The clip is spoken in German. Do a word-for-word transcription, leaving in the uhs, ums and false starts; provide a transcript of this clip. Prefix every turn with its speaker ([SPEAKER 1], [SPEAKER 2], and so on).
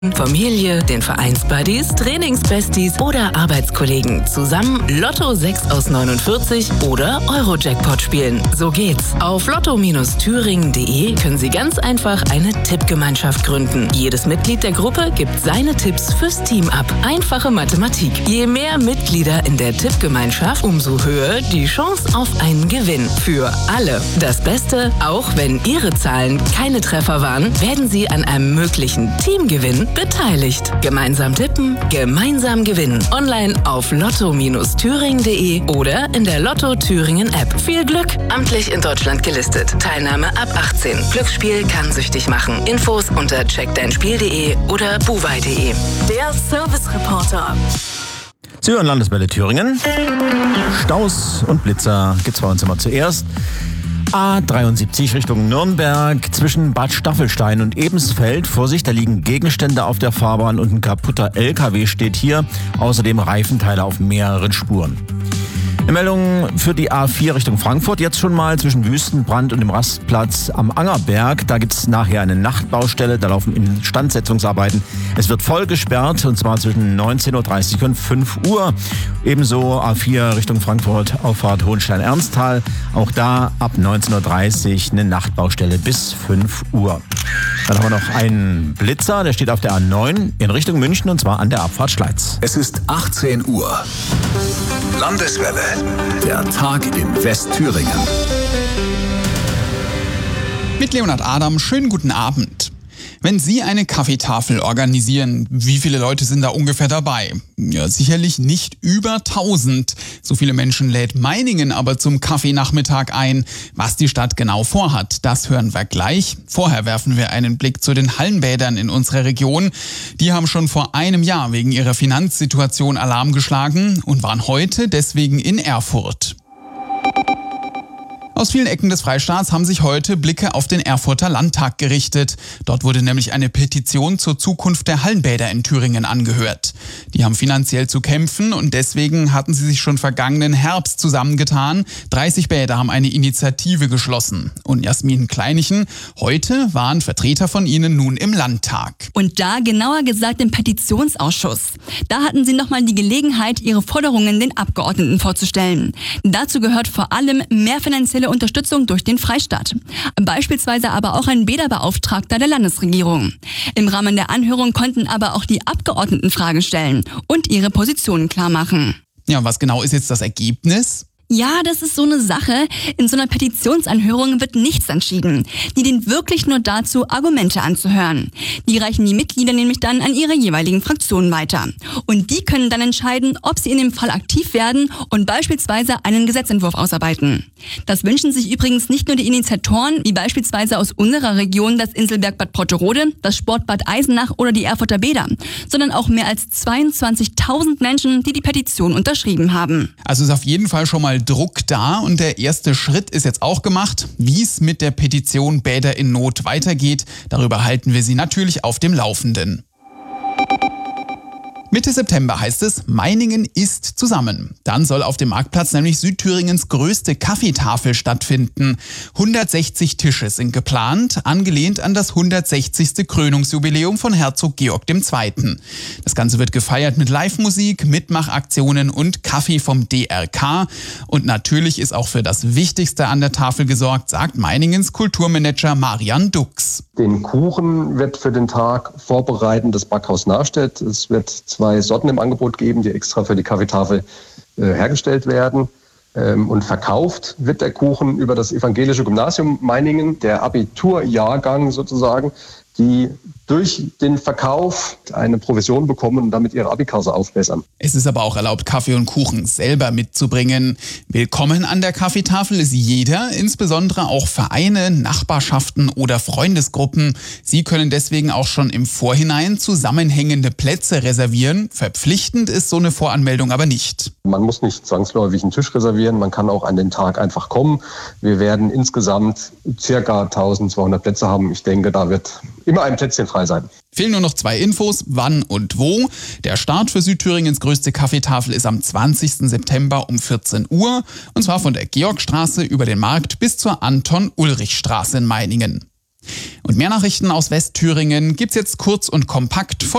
[SPEAKER 1] Familie, den Vereinsbuddies, Trainingsbesties oder Arbeitskollegen zusammen Lotto sechs aus neunundvierzig oder Euro-Jackpot spielen. So geht's. Auf lotto thüringen punkt de können Sie ganz einfach eine Tippgemeinschaft gründen. Jedes Mitglied der Gruppe gibt seine Tipps fürs Team ab. Einfache Mathematik. Je mehr Mitglieder in der Tippgemeinschaft, umso höher die Chance auf einen Gewinn. Für alle. Das Beste, auch wenn Ihre Zahlen keine Treffer waren, werden Sie an einem möglichen Teamgewinn beteiligt. Gemeinsam tippen, gemeinsam gewinnen. Online auf lotto thüringen punkt de oder in der Lotto Thüringen App. Viel Glück! Amtlich in Deutschland gelistet. Teilnahme ab achtzehn. Glücksspiel kann süchtig machen. Infos unter check dein spiel punkt de oder buwei punkt de.
[SPEAKER 2] Der Service Reporter.
[SPEAKER 3] Sie hören Landeswelle Thüringen. Staus und Blitzer gibt's bei uns immer zuerst. A dreiundsiebzig Richtung Nürnberg zwischen Bad Staffelstein und Ebensfeld. Vorsicht, da liegen Gegenstände auf der Fahrbahn und ein kaputter L K W steht hier. Außerdem Reifenteile auf mehreren Spuren. Eine Meldung für die A vier Richtung Frankfurt. Jetzt schon mal zwischen Wüstenbrand und dem Rastplatz am Angerberg. Da gibt es nachher eine Nachtbaustelle. Da laufen Instandsetzungsarbeiten. Es wird voll gesperrt und zwar zwischen neunzehn Uhr dreißig und fünf Uhr. Ebenso A vier Richtung Frankfurt, Auffahrt Hohenstein-Ernsthal. Auch da ab neunzehn Uhr dreißig eine Nachtbaustelle bis fünf Uhr. Dann haben wir noch einen Blitzer. Der steht auf der A neun in Richtung München und zwar an der Abfahrt Schleiz.
[SPEAKER 4] Es ist achtzehn Uhr. Landeswelle. Der Tag in Westthüringen.
[SPEAKER 5] Mit Leonhard Adam, schönen guten Abend. Wenn Sie eine Kaffeetafel organisieren, wie viele Leute sind da ungefähr dabei? Ja, sicherlich nicht über tausend. So viele Menschen lädt Meiningen aber zum Kaffeenachmittag ein. Was die Stadt genau vorhat, das hören wir gleich. Vorher werfen wir einen Blick zu den Hallenbädern in unserer Region. Die haben schon vor einem Jahr wegen ihrer Finanzsituation Alarm geschlagen und waren heute deswegen in Erfurt. Aus vielen Ecken des Freistaats haben sich heute Blicke auf den Erfurter Landtag gerichtet. Dort wurde nämlich eine Petition zur Zukunft der Hallenbäder in Thüringen angehört. Die haben finanziell zu kämpfen und deswegen hatten sie sich schon vergangenen Herbst zusammengetan. dreißig Bäder haben eine Initiative geschlossen. Und Jasmin Kleinichen, heute waren Vertreter von ihnen nun im Landtag.
[SPEAKER 6] Und da genauer gesagt im Petitionsausschuss. Da hatten sie nochmal die Gelegenheit, ihre Forderungen den Abgeordneten vorzustellen. Dazu gehört vor allem mehr finanzielle Unterstützung durch den Freistaat. Beispielsweise aber auch ein Bäderbeauftragter der Landesregierung. Im Rahmen der Anhörung konnten aber auch die Abgeordneten Fragen stellen und ihre Positionen klar machen.
[SPEAKER 5] Ja, was genau ist jetzt das Ergebnis?
[SPEAKER 6] Ja, das ist so eine Sache. In so einer Petitionsanhörung wird nichts entschieden. Die dient wirklich nur dazu, Argumente anzuhören. Die reichen die Mitglieder nämlich dann an ihre jeweiligen Fraktionen weiter. Und die können dann entscheiden, ob sie in dem Fall aktiv werden und beispielsweise einen Gesetzentwurf ausarbeiten. Das wünschen sich übrigens nicht nur die Initiatoren, wie beispielsweise aus unserer Region das Inselberg Bad Porterode, das Sportbad Eisenach oder die Erfurter Bäder, sondern auch mehr als zweiundzwanzigtausend Menschen, die die Petition unterschrieben haben.
[SPEAKER 5] Also ist auf jeden Fall schon mal Druck da und der erste Schritt ist jetzt auch gemacht. Wie es mit der Petition Bäder in Not weitergeht, darüber halten wir Sie natürlich auf dem Laufenden. Mitte September heißt es, Meiningen isst zusammen. Dann soll auf dem Marktplatz nämlich Südthüringens größte Kaffeetafel stattfinden. hundertsechzig Tische sind geplant, angelehnt an das hundertsechzigste Krönungsjubiläum von Herzog Georg der Zweite. Das Ganze wird gefeiert mit Live-Musik, Mitmachaktionen und Kaffee vom D R K. Und natürlich ist auch für das Wichtigste an der Tafel gesorgt, sagt Meiningens Kulturmanager Marian Dux.
[SPEAKER 7] Den Kuchen wird für den Tag vorbereiten das Backhaus Nachstedt. Es wird zwei Sorten im Angebot geben, die extra für die Kaffeetafel äh, hergestellt werden. Ähm, und verkauft wird der Kuchen über das Evangelische Gymnasium Meiningen, der Abiturjahrgang sozusagen, die durch den Verkauf eine Provision bekommen und damit ihre Abikasse aufbessern.
[SPEAKER 5] Es ist aber auch erlaubt, Kaffee und Kuchen selber mitzubringen. Willkommen an der Kaffeetafel ist jeder, insbesondere auch Vereine, Nachbarschaften oder Freundesgruppen. Sie können deswegen auch schon im Vorhinein zusammenhängende Plätze reservieren. Verpflichtend ist so eine Voranmeldung aber nicht.
[SPEAKER 7] Man muss nicht zwangsläufig einen Tisch reservieren, man kann auch an den Tag einfach kommen. Wir werden insgesamt ca. eintausendzweihundert Plätze haben. Ich denke, da wird immer ein Plätzchen frei sein.
[SPEAKER 5] Fehlen nur noch zwei Infos, wann und wo. Der Start für Südthüringens größte Kaffeetafel ist am zwanzigsten September um vierzehn Uhr. Und zwar von der Georgstraße über den Markt bis zur Anton-Ulrich-Straße in Meiningen. Und mehr Nachrichten aus Westthüringen gibt's jetzt kurz und kompakt von